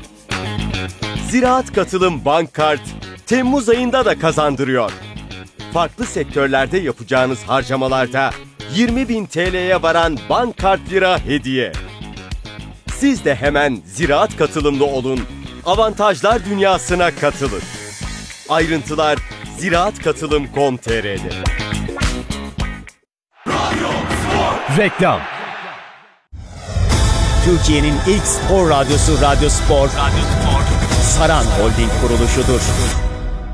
Ziraat Katılım Bank Kart, Temmuz ayında da kazandırıyor. Farklı sektörlerde yapacağınız harcamalarda 20.000 TL'ye varan bank kart lira hediye. Siz de hemen Ziraat Katılımlı olun, avantajlar dünyasına katılın. Ayrıntılar ziraatkatılım.com.tr'de. Reklam. Türkiye'nin ilk spor radyosu Radyo Spor, Saran Holding kuruluşudur.